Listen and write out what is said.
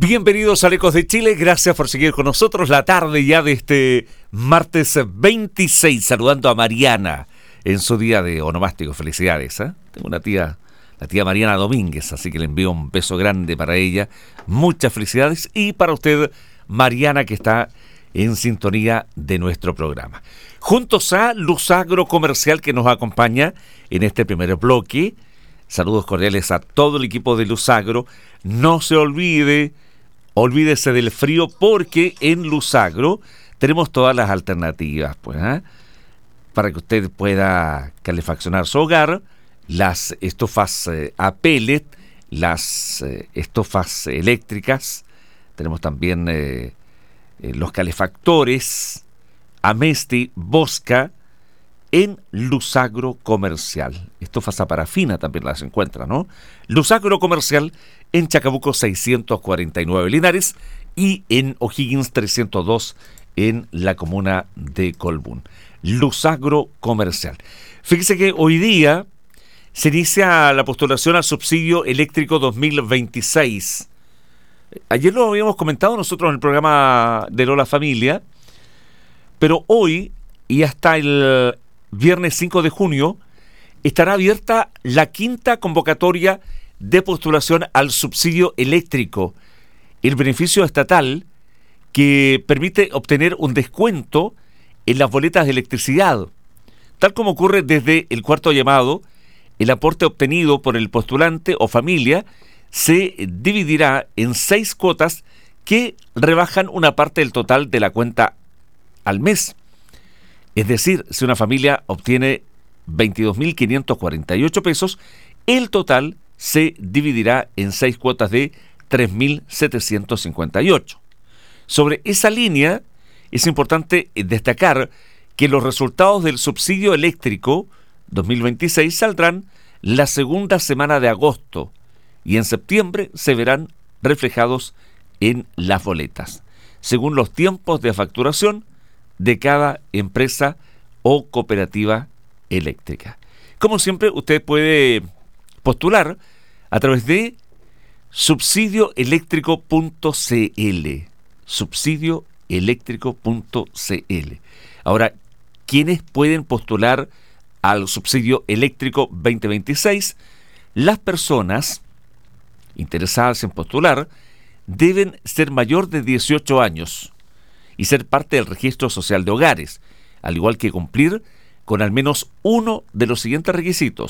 Bienvenidos a Ecos de Chile, gracias por seguir con nosotros la tarde ya de este martes 26, saludando a Mariana en su día de onomástico. Felicidades, ¿eh? Tengo una tía, la tía Mariana Domínguez, así que le envío un beso grande para ella, muchas felicidades, y para usted, Mariana, que está en sintonía de nuestro programa. Juntos a Luz Agro Comercial, que nos acompaña en este primer bloque. Saludos cordiales a todo el equipo de Luz Agro. No se olvídese del frío, porque en Luz Agro tenemos todas las alternativas, pues, para que usted pueda calefaccionar su hogar, las estufas a pellet, las estufas eléctricas, tenemos también los calefactores Amesti, Bosca, en Luz Agro Comercial. Estufas a parafina también las encuentra, ¿no? Luz Agro Comercial en Chacabuco 649 Linares y en O'Higgins 302 en la comuna de Colbún. Luz Agro Comercial. Fíjese que hoy día se inicia la postulación al subsidio eléctrico 2026. Ayer lo habíamos comentado nosotros en el programa de Lola Familia, pero hoy y hasta el viernes 5 de junio estará abierta la quinta convocatoria de postulación al subsidio eléctrico, el beneficio estatal que permite obtener un descuento en las boletas de electricidad. Tal como ocurre desde el cuarto llamado, el aporte obtenido por el postulante o familia se dividirá en 6 cuotas que rebajan una parte del total de la cuenta al mes. Es decir, si una familia obtiene 22.548 pesos, el total se dividirá en 6 cuotas de 3.758. Sobre esa línea, es importante destacar que los resultados del subsidio eléctrico 2026 saldrán la segunda semana de agosto y en septiembre se verán reflejados en las boletas, según los tiempos de facturación de cada empresa o cooperativa eléctrica. Como siempre, usted puede postular a través de subsidioeléctrico.cl. Subsidioeléctrico.cl. Ahora, ¿quiénes pueden postular al subsidio eléctrico 2026? Las personas interesadas en postular deben ser mayor de 18 años y ser parte del registro social de hogares, al igual que cumplir con al menos uno de los siguientes requisitos: